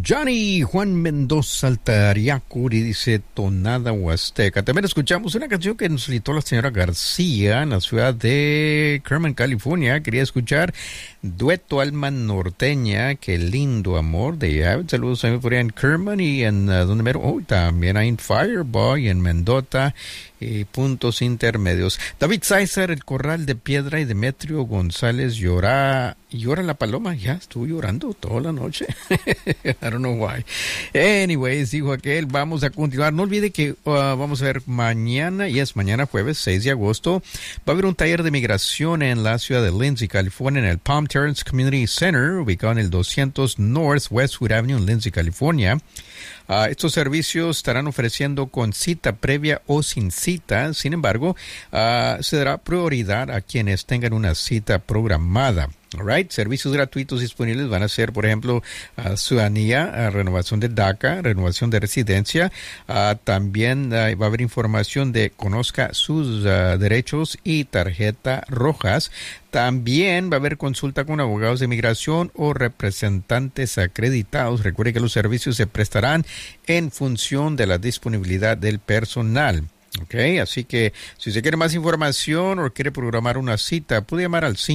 Johnny Juan Mendoza Altariacuri dice Tonada Huasteca. También escuchamos una canción que nos solicitó la señora García en la ciudad de Kerman, California. Quería escuchar Dueto Alma Norteña, Qué lindo amor de Yavet. Saludos también por ahí en Kerman y en donde mero. También hay en Fireboy, en Mendota y puntos intermedios. David César, El Corral de Piedra y Demetrio González, Llora la paloma. Ya estuvo llorando toda la noche. I don't know why. Anyways, dijo aquel, vamos a continuar. No olvide que vamos a ver mañana, mañana jueves 6 de agosto, va a haber un taller de migración en la ciudad de Lindsay, California, en el Palm Terrace Community Center, ubicado en el 200 North Westwood Avenue en Lindsay, California. Estos servicios estarán ofreciendo con cita previa o sin cita. Sin embargo, se dará prioridad a quienes tengan una cita programada. Alright, servicios gratuitos disponibles van a ser, por ejemplo, ciudadanía, renovación de DACA, renovación de residencia. También va a haber información de conozca sus derechos y tarjeta rojas. También va a haber consulta con abogados de migración o representantes acreditados. Recuerde que los servicios se prestarán en función de la disponibilidad del personal. Ok, así que si usted quiere más información o quiere programar una cita, puede llamar al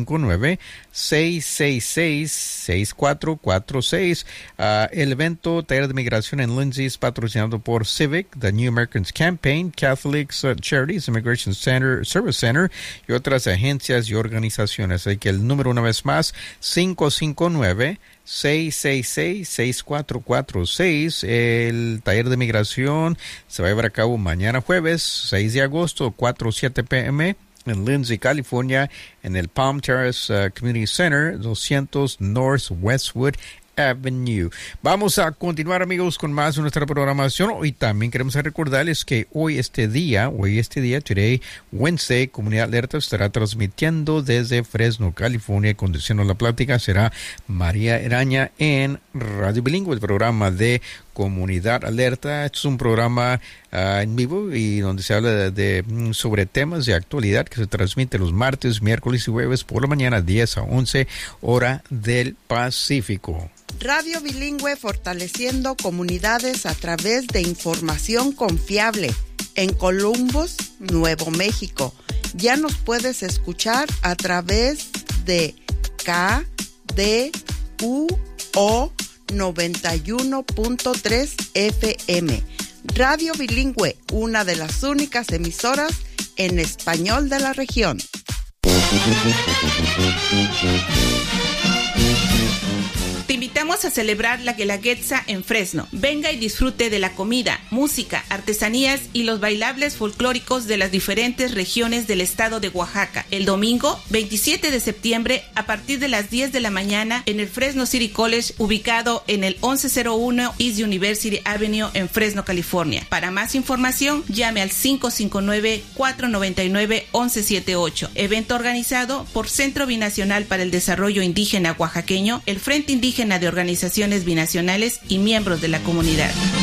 559-666-6446. El evento Taller de Migración en Lindsay es patrocinado por Civic, The New Americans Campaign, Catholics Charities, Immigration Center, Service Center y otras agencias y organizaciones. Así que el número una vez más, 559-666-6446. El taller de migración se va a llevar a cabo mañana jueves 6 de agosto, 4:07 p.m. en Lindsay, California, en el Palm Terrace Community Center, 200 North Westwood Avenue. Vamos a continuar, amigos, con más de nuestra programación. Hoy también queremos recordarles que hoy este día, Today, Wednesday, Comunidad Alerta estará transmitiendo desde Fresno, California. Conduciendo la plática será María Eraña en Radio Bilingüe, el programa de Comunidad Alerta. Este es un programa en vivo y donde se habla sobre temas de actualidad que se transmite los martes, miércoles y jueves por la mañana 10 a 11 hora del Pacífico. Radio Bilingüe, fortaleciendo comunidades a través de información confiable. En Columbus, Nuevo México. Ya nos puedes escuchar a través de KDUO 91.3 FM. Radio Bilingüe, una de las únicas emisoras en español de la región. Te invitamos a celebrar la Guelaguetza en Fresno. Venga y disfrute de la comida, música, artesanías y los bailables folclóricos de las diferentes regiones del estado de Oaxaca. El domingo, 27 de septiembre, a partir de las 10 de la mañana, en el Fresno City College, ubicado en el 1101 East University Avenue en Fresno, California. Para más información, llame al 559-499-1178. Evento organizado por Centro Binacional para el Desarrollo Indígena Oaxaqueño, el Frente Indígena de Organizaciones Binacionales y miembros de la comunidad.